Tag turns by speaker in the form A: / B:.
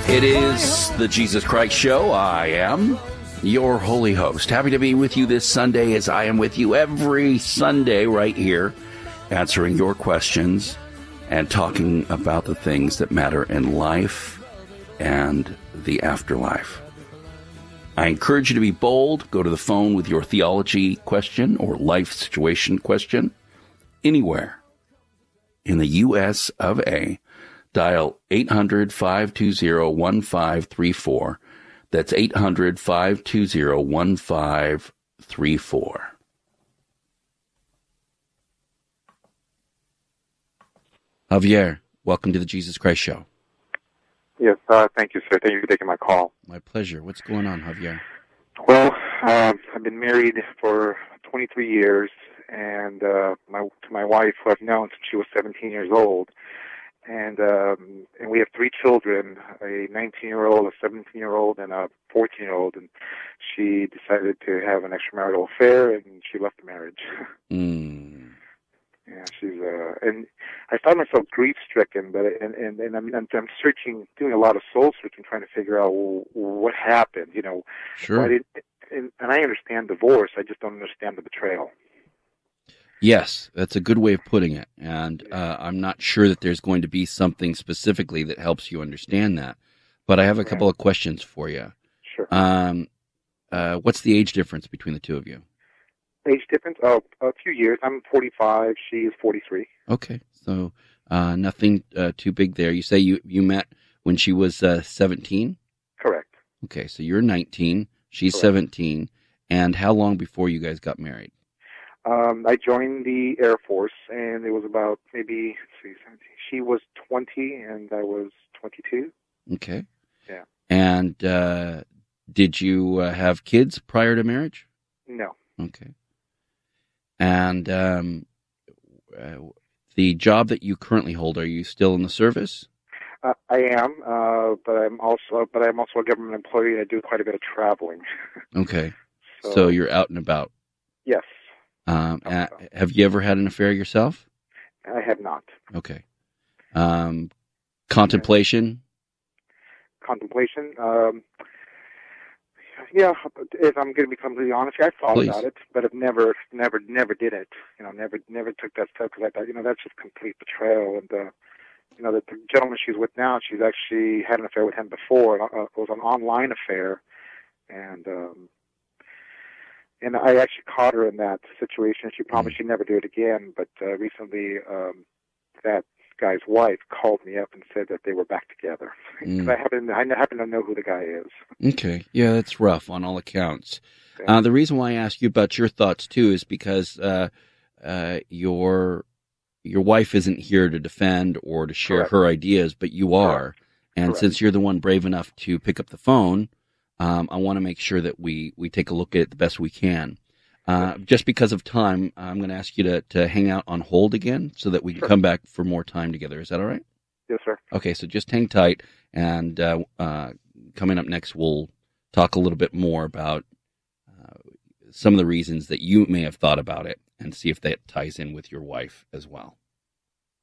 A: It is the Jesus Christ Show. I am your holy host. Happy to be with you this Sunday, as I am with you every Sunday right here, answering your questions and talking about the things that matter in life and the afterlife. I encourage you to be bold. Go to the phone with your theology question or life situation question anywhere in the U.S. of A. Dial 800-520-1534. That's 800-520-1534. Javier, welcome to the Jesus Christ Show.
B: Yes, thank you, sir. Thank you for taking my call.
A: My pleasure. What's going on, Javier?
B: Well, I've been married for 23 years, and to my wife, who I've known since she was 17 years old. And we have 3 children, a 19-year-old, a 17-year-old, and a 14-year-old. And she decided to have an extramarital affair, and she left the marriage. Yeah, she's and I found myself grief-stricken, but I'm searching, doing a lot of soul searching, trying to figure out what happened. You know,
A: Sure.
B: And I understand divorce, I just don't understand the betrayal.
A: Yes, that's a good way of putting it. And I'm not sure that there's going to be something specifically that helps you understand that. But I have a couple of questions for you.
B: Sure.
A: What's the age difference between the two of you?
B: Age difference? Oh, a few years. I'm 45. She is 43.
A: Okay, so nothing too big there. You say you met when she was 17?
B: Correct.
A: Okay, so you're 19, she's
B: Correct.
A: 17. And how long before you guys got married?
B: I joined the Air Force, and it was about maybe, 17. She was 20, and I was 22.
A: Okay.
B: Yeah.
A: And did you have kids prior to marriage?
B: No.
A: Okay. And the job that you currently hold, are you still in the service?
B: I am, but I'm also a government employee, and I do quite a bit of traveling.
A: Okay. So you're out and about.
B: Yes.
A: Have you ever had an affair yourself?
B: I have not.
A: Okay. Contemplation?
B: Contemplation? Yeah, if I'm going to be completely honest, I thought
A: Please.
B: about it, but I've never did it. You know, never took that step, because I thought, that's just complete betrayal. And the gentleman she's with now, she's actually had an affair with him before. It was an online affair, and I actually caught her in that situation. She promised she'd never do it again, but recently that guy's wife called me up and said that they were back together. Because I happen to know who the guy is.
A: Okay. Yeah, that's rough on all accounts.
B: Yeah.
A: The reason why I ask you about your thoughts, too, is because your wife isn't here to defend or to share
B: Correct.
A: her ideas, but you are.
B: Correct.
A: And
B: Correct.
A: since you're the one brave enough to pick up the phone, I want to make sure that we take a look at it the best we can. Just because of time, I'm going to ask you to hang out on hold again so that we can come back for more time together. Is that all right?
B: Yes, sir.
A: Okay, so just hang tight, and coming up next, we'll talk a little bit more about some of the reasons that you may have thought about it and see if that ties in with your wife as well.